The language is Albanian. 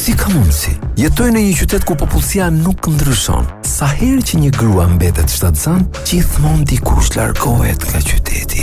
Si ka mundësi? Jetoj në një qytet ku popullsia nuk ndryshon. Sa herë që një grua mbetet shtatzan, gjithmonë dikush largohet nga qyteti.